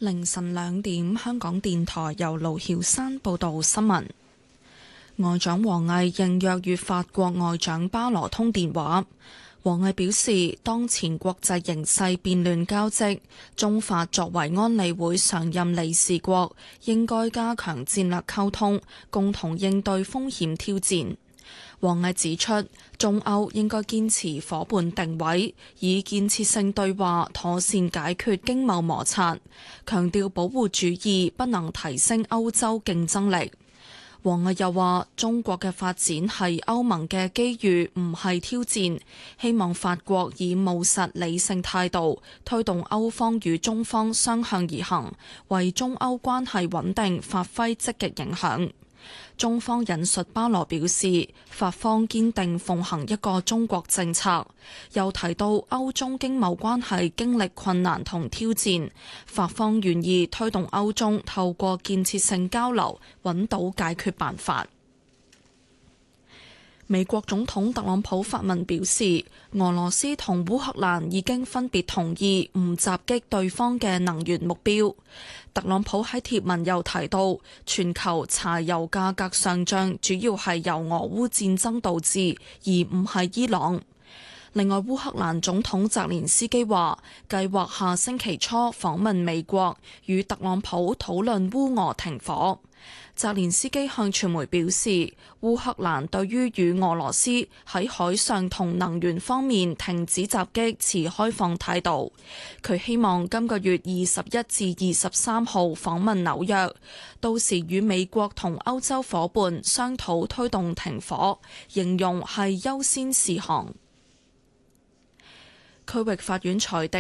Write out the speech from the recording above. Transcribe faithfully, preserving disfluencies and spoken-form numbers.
凌晨兩點，香港電台由盧曉山報道新聞。外長王毅應約與法國外長巴羅通電話。王毅表示，當前國際形勢變亂交織，中法作為安理會常任理事國，應該加強戰略溝通，共同應對風險挑戰。王毅指出，中歐應該堅持夥伴定位，以建設性對話妥善解決經貿摩擦，強調保護主義不能提升歐洲競爭力。王毅又話，中國嘅發展係歐盟嘅機遇，唔係挑戰，希望法國以務實理性態度推動歐方與中方相向而行，為中歐關係穩定發揮積極影響。中方引述巴羅表示，法方堅定奉行一個中國政策，又提到歐中經貿關係經歷困難同挑戰，法方願意推動歐中透過建設性交流揾到解決辦法。美國總統特朗普發文表示，俄羅斯同烏克蘭已經分別同意唔襲擊對方嘅能源目標。特朗普喺貼文又提到，全球柴油價格上漲主要係由俄烏戰爭導致，而唔係伊朗。另外，烏克蘭總統澤連斯基話，計劃下星期初訪問美國，與特朗普討論烏俄停火。澤連斯基向傳媒表示，烏克蘭對於與俄羅斯喺海上同能源方面停止襲擊持開放態度。佢希望今個月二十一至二十三號訪問紐約，到時與美國同歐洲伙伴商討推動停火，形容係優先事項。區域法院裁定